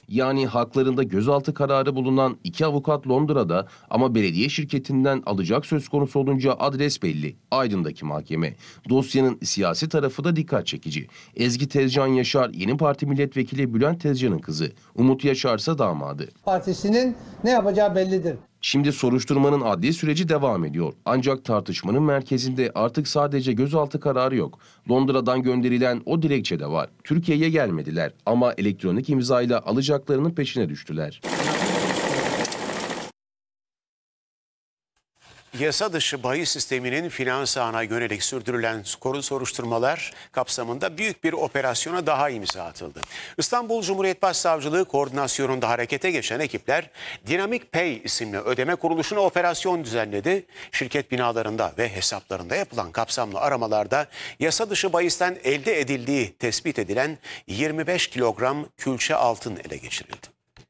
Yani haklarında gözaltı kararı bulunan 2 avukat Londra'da ama belediye şirketinden alacak söz konusu olunca adres belli. Aydın'daki mahkeme. Dosyanın siyasi tarafı da dikkat çekici. Ezgi Tezcan Yaşar yeni parti milletvekili Bülent Tezcan'ın kızı. Umut Yaşar'sa damadı. Partisinin ne yapacağı bellidir. Şimdi soruşturmanın adli süreci devam ediyor. Ancak tartışmanın merkezinde artık sadece gözaltı kararı yok. Londra'dan gönderilen o dilekçe de var. Türkiye'ye gelmediler ama elektronik imzayla alacaklarının peşine düştüler. Yasa dışı bahis sisteminin finans ağına yönelik sürdürülen soruşturmalar kapsamında büyük bir operasyona daha imza atıldı. İstanbul Cumhuriyet Başsavcılığı koordinasyonunda harekete geçen ekipler Dynamic Pay isimli ödeme kuruluşuna operasyon düzenledi. Şirket binalarında ve hesaplarında yapılan kapsamlı aramalarda yasa dışı bahisten elde edildiği tespit edilen 25 kilogram külçe altın ele geçirildi.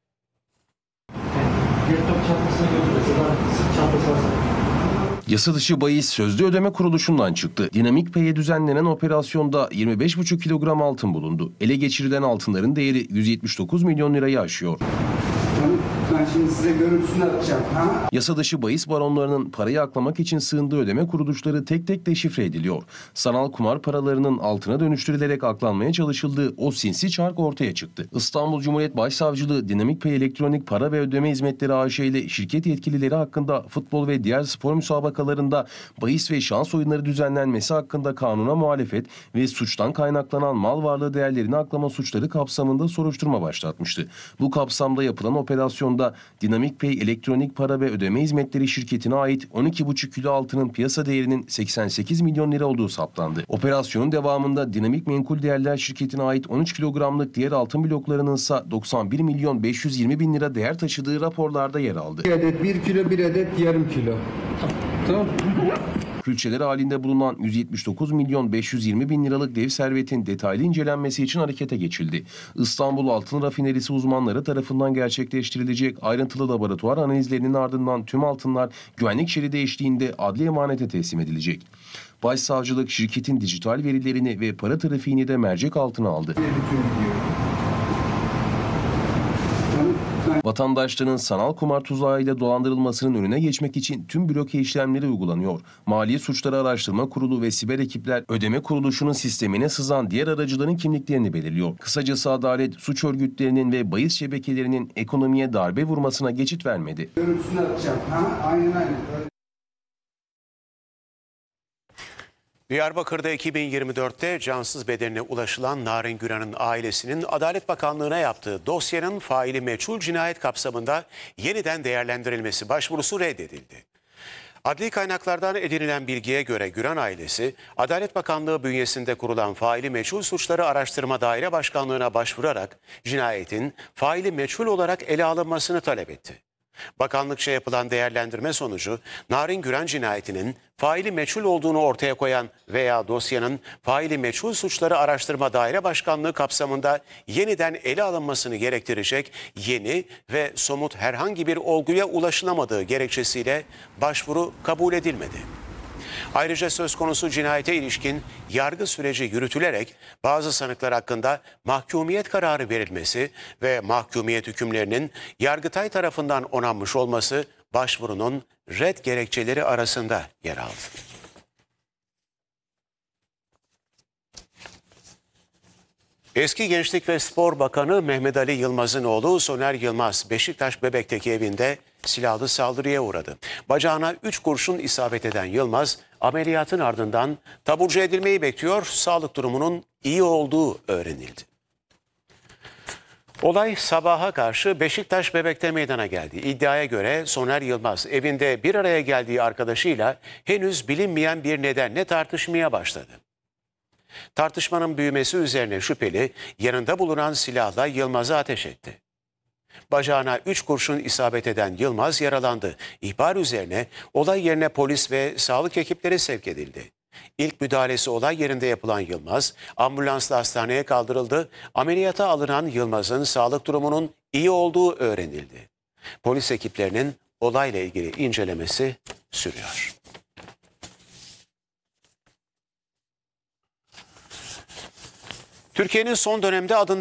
Yasa dışı bahis sözlü ödeme kuruluşundan çıktı. Dynamic Pay'e düzenlenen operasyonda 25,5 kilogram altın bulundu. Ele geçirilen altınların değeri 179 milyon lirayı aşıyor. Ben şimdi size görüntüsünü atacağım. Yasa dışı bahis baronlarının parayı aklamak için sığındığı ödeme kuruluşları tek tek deşifre ediliyor. Sanal kumar paralarının altına dönüştürülerek aklanmaya çalışıldığı o sinsi çark ortaya çıktı. İstanbul Cumhuriyet Başsavcılığı Dynamic Pay Elektronik Para ve Ödeme Hizmetleri AŞ ile şirket yetkilileri hakkında futbol ve diğer spor müsabakalarında bahis ve şans oyunları düzenlenmesi hakkında kanuna muhalefet ve suçtan kaynaklanan mal varlığı değerlerini aklama suçları kapsamında soruşturma başlatmıştı. Bu kapsamda yapılan operasyonda Dynamic Pay Elektronik Para ve Ödeme Hizmetleri şirketine ait 12,5 kilo altının piyasa değerinin 88 milyon lira olduğu saptandı. Operasyonun devamında Dinamik Menkul Değerler şirketine ait 13 kilogramlık diğer altın bloklarının ise 91 milyon 520 bin lira değer taşıdığı raporlarda yer aldı. Bir adet 1 kilo, bir adet yarım kilo. Tamam. Külçeler halinde bulunan 179 milyon 520 bin liralık dev servetin detaylı incelenmesi için harekete geçildi. İstanbul Altın Rafinerisi uzmanları tarafından gerçekleştirilecek ayrıntılı laboratuvar analizlerinin ardından tüm altınlar güvenlik şeridi eşliğinde adli emanete teslim edilecek. Başsavcılık şirketin dijital verilerini ve para trafiğini de mercek altına aldı. Vatandaşların sanal kumar tuzağıyla dolandırılmasının önüne geçmek için tüm bloke işlemleri uygulanıyor. Mali Suçları Araştırma Kurulu ve siber ekipler ödeme kuruluşunun sistemine sızan diğer aracıların kimliklerini belirliyor. Kısacası adalet suç örgütlerinin ve bahis şebekelerinin ekonomiye darbe vurmasına geçit vermedi. Görüntüsünü atacağım. Aynen. Diyarbakır'da 2024'te cansız bedenine ulaşılan Narin Güran'ın ailesinin Adalet Bakanlığı'na yaptığı dosyanın faili meçhul cinayet kapsamında yeniden değerlendirilmesi başvurusu reddedildi. Adli kaynaklardan edinilen bilgiye göre Güran ailesi, Adalet Bakanlığı bünyesinde kurulan faili meçhul suçları araştırma daire başkanlığına başvurarak cinayetin faili meçhul olarak ele alınmasını talep etti. Bakanlıkça yapılan değerlendirme sonucu Narin Güran cinayetinin faili meçhul olduğunu ortaya koyan veya dosyanın faili meçhul suçları araştırma daire başkanlığı kapsamında yeniden ele alınmasını gerektirecek yeni ve somut herhangi bir olguya ulaşılamadığı gerekçesiyle başvuru kabul edilmedi. Ayrıca söz konusu cinayete ilişkin yargı süreci yürütülerek bazı sanıklar hakkında mahkumiyet kararı verilmesi ve mahkumiyet hükümlerinin Yargıtay tarafından onanmış olması başvurunun red gerekçeleri arasında yer aldı. Eski Gençlik ve Spor Bakanı Mehmet Ali Yılmaz'ın oğlu Soner Yılmaz, Beşiktaş Bebek'teki evinde silahlı saldırıya uğradı. Bacağına 3 kurşun isabet eden Yılmaz, ameliyatın ardından taburcu edilmeyi bekliyor, sağlık durumunun iyi olduğu öğrenildi. Olay sabaha karşı Beşiktaş Bebek'te meydana geldi. İddiaya göre Soner Yılmaz evinde bir araya geldiği arkadaşıyla henüz bilinmeyen bir nedenle tartışmaya başladı. Tartışmanın büyümesi üzerine şüpheli yanında bulunan silahla Yılmaz'a ateş etti. Bacağına 3 kurşun isabet eden Yılmaz yaralandı. İhbar üzerine olay yerine polis ve sağlık ekipleri sevk edildi. İlk müdahalesi olay yerinde yapılan Yılmaz, ambulansla hastaneye kaldırıldı. Ameliyata alınan Yılmaz'ın sağlık durumunun iyi olduğu öğrenildi. Polis ekiplerinin olayla ilgili incelemesi sürüyor. Türkiye'nin son dönemde adından